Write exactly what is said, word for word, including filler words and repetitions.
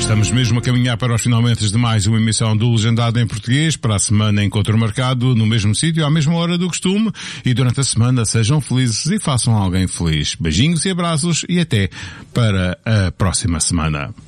Estamos mesmo a caminhar para os finalmente de mais uma emissão do Legendado em Português. Para a semana, encontro marcado no mesmo sítio, à mesma hora do costume. E durante a semana sejam felizes e façam alguém feliz. Beijinhos e abraços e até para a próxima semana.